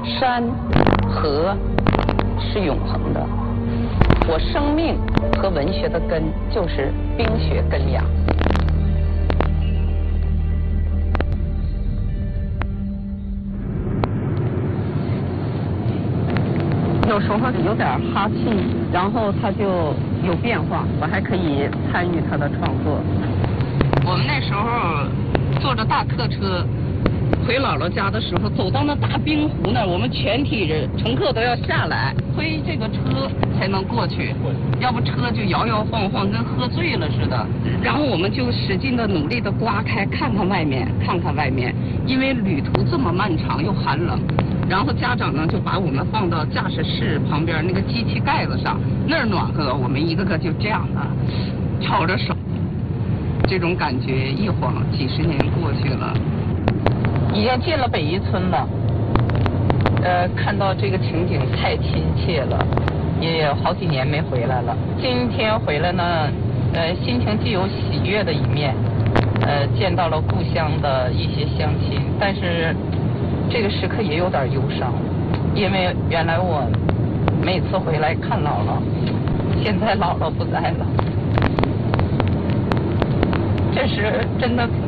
山河是永恒的，我生命和文学的根就是冰雪根芽。有时候有点哈气，然后它就有变化，我还可以参与它的创作。我们那时候坐着大客车回姥姥家的时候，走到那大冰湖那儿，我们全体人乘客都要下来推这个车才能过去，要不车就摇摇晃晃，跟喝醉了似的。然后我们就使劲的努力的刮开，看看外面，看看外面，因为旅途这么漫长又寒冷。然后家长呢就把我们放到驾驶室旁边那个机器盖子上，那儿暖和，我们一个个就这样的抄着手，这种感觉一晃几十年过去了，已经进了北一村了。看到这个情景太亲切了，也有好几年没回来了。今天回来呢，心情既有喜悦的一面，见到了故乡的一些乡亲，但是这个时刻也有点忧伤，因为原来我每次回来看姥姥，现在姥姥不在了，这是真的